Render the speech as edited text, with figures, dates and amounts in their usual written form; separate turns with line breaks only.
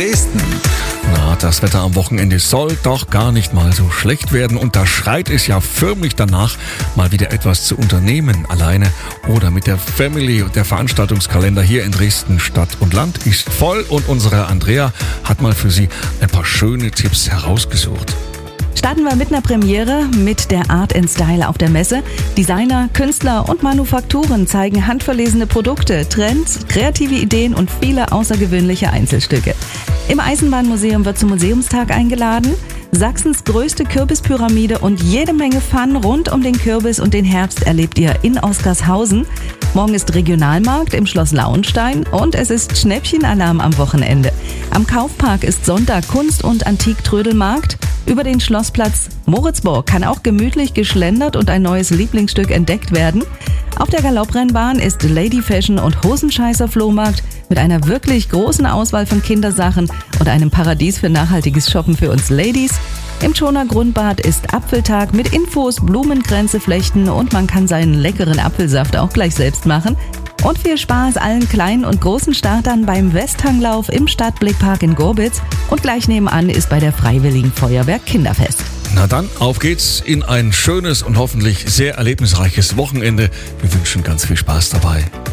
Dresden.
Na, das Wetter am Wochenende soll doch gar nicht mal so schlecht werden und da schreit es ja förmlich danach, mal wieder etwas zu unternehmen, alleine oder mit der Family. Und der Veranstaltungskalender hier in Dresden Stadt und Land ist voll und unsere Andrea hat mal für Sie ein paar schöne Tipps herausgesucht.
Starten wir mit einer Premiere mit der Art & Style auf der Messe. Designer, Künstler und Manufakturen zeigen handverlesene Produkte, Trends, kreative Ideen und viele außergewöhnliche Einzelstücke. Im Eisenbahnmuseum wird zum Museumstag eingeladen. Sachsens größte Kürbispyramide und jede Menge Fun rund um den Kürbis und den Herbst erlebt ihr in Oskarshausen. Morgen ist Regionalmarkt im Schloss Lauenstein und es ist Schnäppchenalarm am Wochenende. Am Kaufpark ist Sonntag Kunst- und Antiktrödelmarkt. Über den Schlossplatz Moritzburg kann auch gemütlich geschlendert und ein neues Lieblingsstück entdeckt werden. Auf der Galopprennbahn ist Lady Fashion und Hosenscheißer Flohmarkt mit einer wirklich großen Auswahl von Kindersachen und einem Paradies für nachhaltiges Shoppen für uns Ladies. Im Schoner Grundbad ist Apfeltag mit Infos, Blumenkränze flechten und man kann seinen leckeren Apfelsaft auch gleich selbst machen. Und viel Spaß allen kleinen und großen Startern beim Westhanglauf im Stadtblickpark in Gorbitz. Und gleich nebenan ist bei der Freiwilligen Feuerwehr Kinderfest.
Na dann, auf geht's in ein schönes und hoffentlich sehr erlebnisreiches Wochenende. Wir wünschen ganz viel Spaß dabei.